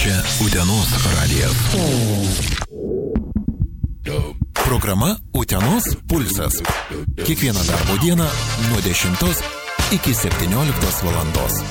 Čia Utenos radijas. Programa Utenos pulsas. Kiekvieną darbo dieną nuo 10 iki 17 valandos.